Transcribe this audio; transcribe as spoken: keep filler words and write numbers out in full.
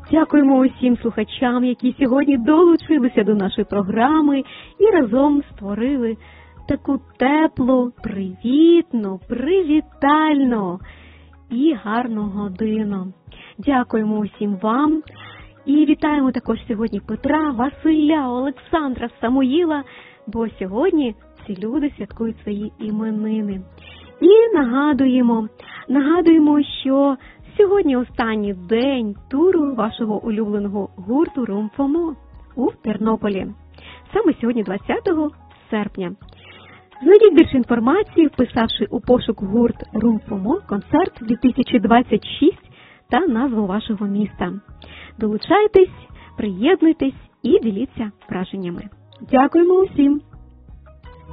Дякуємо усім слухачам, які сьогодні долучилися до нашої програми і разом створили таку теплу, привітну, привітальну і гарну годину. Дякуємо усім вам. І вітаємо також сьогодні Петра, Василя, Олександра, Самуїла, бо сьогодні ці люди святкують свої іменини. І нагадуємо, нагадуємо, що сьогодні останній день туру вашого улюбленого гурту «Румфомо» у Тернополі. Саме сьогодні, двадцятого серпня. Знайдіть більше інформації, вписавши у пошук гурт «Румфомо» концерт дві тисячі двадцять шість та назву вашого міста. Долучайтесь, приєднуйтесь і діліться враженнями. Дякуємо усім!